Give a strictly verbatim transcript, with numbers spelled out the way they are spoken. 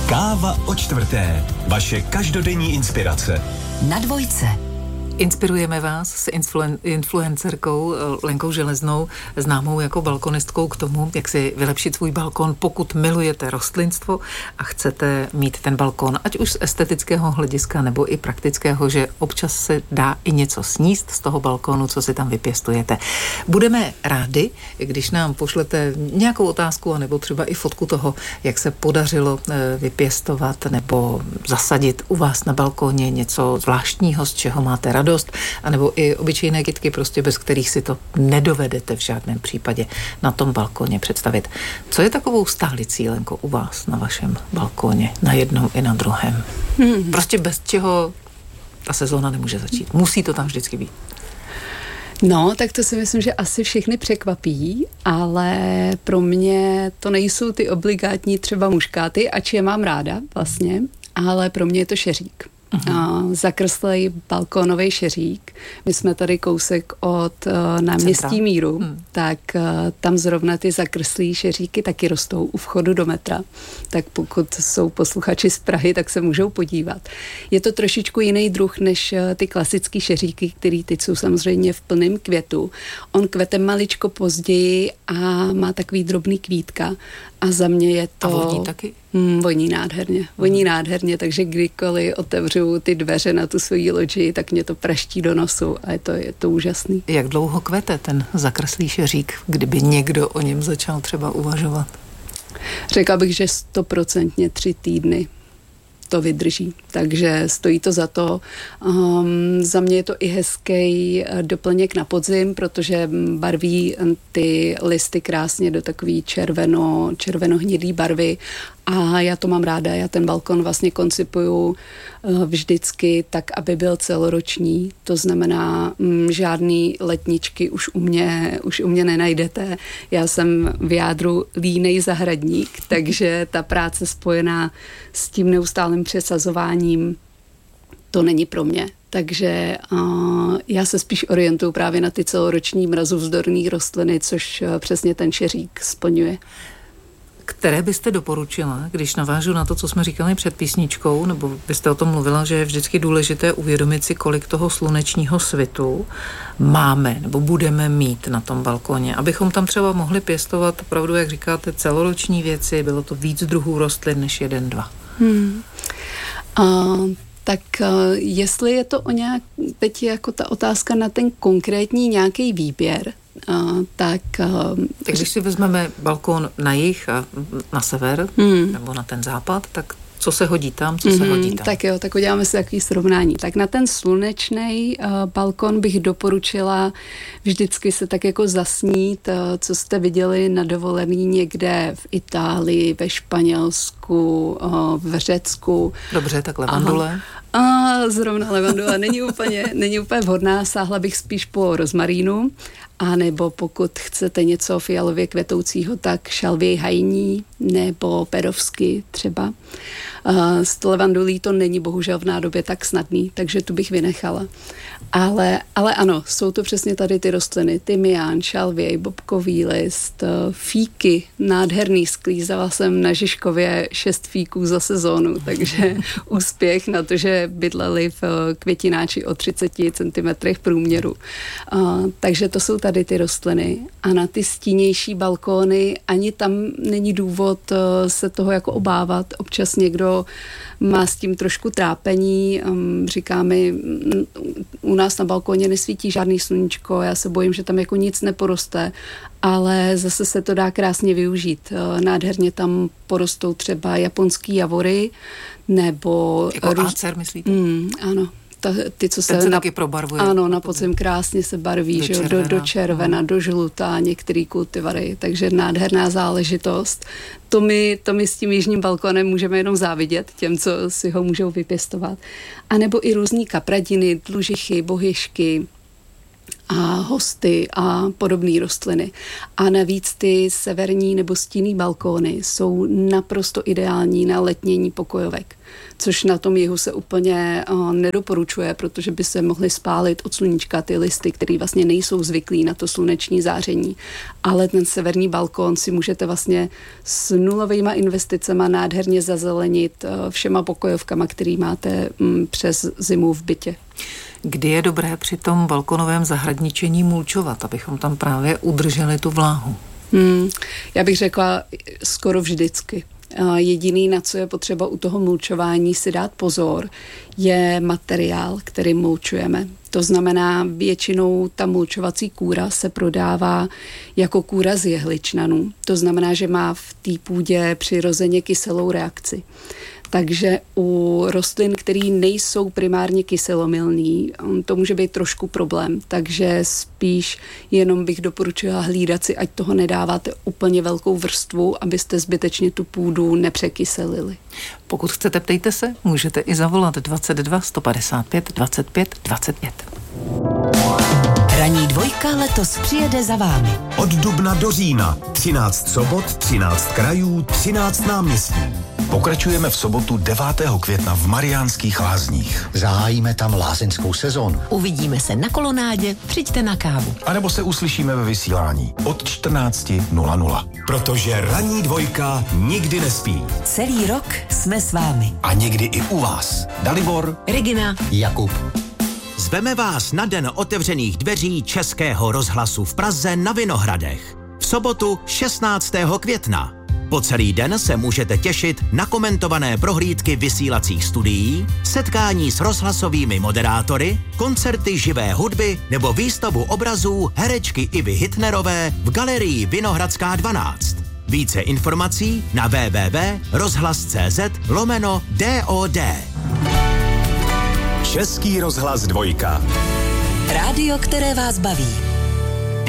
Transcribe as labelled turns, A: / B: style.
A: Káva o čtvrté. Vaše každodenní inspirace.
B: Na Dvojce.
C: Inspirujeme vás s influen- influencerkou Lenkou Železnou, známou jako balkonistkou, k tomu, jak si vylepšit svůj balkon, pokud milujete rostlinstvo a chcete mít ten balkon, ať už z estetického hlediska nebo i praktického, že občas se dá i něco sníst z toho balkonu, co si tam vypěstujete. Budeme rádi, když nám pošlete nějakou otázku anebo třeba i fotku toho, jak se podařilo vypěstovat nebo zasadit u vás na balkoně něco zvláštního, z čeho máte radost, anebo i obyčejné kytky, prostě bez kterých si to nedovedete v žádném případě na tom balkoně představit. Co je takovou stálicí, Lenko, u vás na vašem balkoně, na jednom i na druhém? Hmm. Prostě bez čeho ta sezóna nemůže začít. Musí to tam vždycky být.
D: No, tak to si myslím, že asi všechny překvapí, ale pro mě to nejsou ty obligátní třeba muškáty, ač je mám ráda vlastně, ale pro mě je to šeřík. Uh-huh. Zakrslej balkónový šeřík. My jsme tady kousek od uh, náměstí Míru, hmm. tak uh, tam zrovna ty zakrslí šeříky taky rostou u vchodu do metra. Tak pokud jsou posluchači z Prahy, tak se můžou podívat. Je to trošičku jiný druh než uh, ty klasický šeříky, který teď jsou samozřejmě v plném květu. On kvete maličko později a má takový drobný kvítka. A za mě je to...
C: A voní taky?
D: Mm, voní nádherně. Voní mm. nádherně, takže kdykoliv otevřu ty dveře na tu svoji loďi, tak mě to praští do nosu a je to, je to úžasný.
C: Jak dlouho kvete ten zakrslý šeřík, kdyby někdo o něm začal třeba uvažovat?
D: Řekla bych, že stoprocentně tři týdny to vydrží, takže stojí to za to. Um, za mě je to i hezký doplněk na podzim, protože barví ty listy krásně do takový červeno, červenohnědý barvy a já to mám ráda, já ten balkon vlastně koncipuju uh, vždycky tak, aby byl celoroční, to znamená um, žádný letničky už u mě, už u mě nenajdete. Já jsem v jádru línej zahradník, takže ta práce spojená s tím neustálým přesazováním, to není pro mě. Takže uh, já se spíš orientuju právě na ty celoroční mrazovzdorné rostliny, což uh, přesně ten šeřík splňuje.
C: Které byste doporučila, když navážu na to, co jsme říkali před písničkou, nebo byste o tom mluvila, že je vždycky důležité uvědomit si, kolik toho slunečního svitu máme nebo budeme mít na tom balkoně, abychom tam třeba mohli pěstovat opravdu, jak říkáte, celoroční věci, bylo to víc druhů rostlin než jeden, dva. Hmm.
D: Uh, tak uh, jestli je to o nějak, teď je jako ta otázka na ten konkrétní nějaký výběr, Uh, tak... Uh,
C: tak když si vezmeme balkón na jih a na sever, mm. nebo na ten západ, tak co se hodí tam, co mm-hmm, se hodí tam?
D: Tak jo, tak uděláme si takový srovnání. Tak na ten slunečný uh, balkon bych doporučila vždycky se tak jako zasnít, uh, co jste viděli na dovolený někde v Itálii, ve Španělsku, uh, v Řecku.
C: Dobře, tak levandule.
D: Aha. A zrovna levandula není úplně, není úplně vhodná, sáhla bych spíš po rozmarínu, a nebo pokud chcete něco fialově kvetoucího, tak šalvěj hajní nebo perovsky třeba. S uh, levandulí to není bohužel v nádobě tak snadný, takže tu bych vynechala. Ale, ale ano, jsou to přesně tady ty rostliny, tymián, šalvěj, bobkový list, fíky, nádherný, sklízala jsem na Žižkově šest fíků za sezónu, takže úspěch na to, že bydleli v květináči o třicet centimetrech průměru. Uh, takže to jsou tady ty rostliny a na ty stínější balkóny ani tam není důvod uh, se toho jako obávat. Občas někdo má s tím trošku trápení, um, říká mi, u nás na balkóně nesvítí žádný sluníčko, já se bojím, že tam jako nic neporoste, ale zase se to dá krásně využít. Uh, nádherně tam porostou třeba japonský javory, nebo...
C: Jako růz... ácer, myslíte?
D: Mm, ano. Ta, ty, co
C: Ten
D: se,
C: se
D: na,
C: taky probarvuje.
D: Ano, na podzim krásně se barví, do, že červena. Do, do červena, do žlutá, některý kultivary, takže nádherná záležitost. To my, to my s tím jižním balkonem můžeme jenom závidět těm, co si ho můžou vypěstovat. A nebo i různý kapradiny, dlužichy, bohyšky, a hosty a podobné rostliny. A navíc ty severní nebo stinný balkóny jsou naprosto ideální na letnění pokojovek, což na tom jihu se úplně uh, nedoporučuje, protože by se mohly spálit od sluníčka ty listy, které vlastně nejsou zvyklí na to sluneční záření. Ale ten severní balkón si můžete vlastně s nulovejma investicema nádherně zazelenit uh, všema pokojovkama, který máte um, přes zimu v bytě.
C: Kdy je dobré při tom balkonovém zahradničení mulčovat, abychom tam právě udrželi tu vláhu?
D: Hmm, já bych řekla skoro vždycky. Jediný, na co je potřeba u toho mulčování si dát pozor, je materiál, který mulčujeme. To znamená, většinou ta mulčovací kůra se prodává jako kůra z jehličnanů. To znamená, že má v té půdě přirozeně kyselou reakci. Takže u rostlin, které nejsou primárně kyselomylný, to může být trošku problém. Takže spíš jenom bych doporučila hlídat si, ať toho nedáváte úplně velkou vrstvu, abyste zbytečně tu půdu nepřekyselili.
C: Pokud chcete, ptejte se, můžete i zavolat dvacet dva sto padesát pět dvacet pět dvacet pět.
B: Ranní dvojka letos přijede za vámi.
A: Od dubna do října. třináct sobot, třináct krajů, třináct náměstí. Pokračujeme v sobotu devátého května v Mariánských Lázních.
E: Zahájíme tam lázeňskou sezónu.
B: Uvidíme se na kolonádě, přijďte na kávu.
A: A nebo se uslyšíme ve vysílání od čtrnáct nula nula. Protože ranní dvojka nikdy nespí.
B: Celý rok jsme s vámi.
A: A někdy i u vás. Dalibor,
B: Regina,
E: Jakub.
F: Zveme vás na den otevřených dveří Českého rozhlasu v Praze na Vinohradech. V sobotu šestnáctého května. Po celý den se můžete těšit na komentované prohlídky vysílacích studií, setkání s rozhlasovými moderátory, koncerty živé hudby nebo výstavu obrazů herečky Ivy Hitnerové v galerii Vinohradská dvanáct. Více informací na w w w tečka rozhlas tečka c z lomeno D O D.
A: Český rozhlas dvojka.
B: rádio, které vás baví.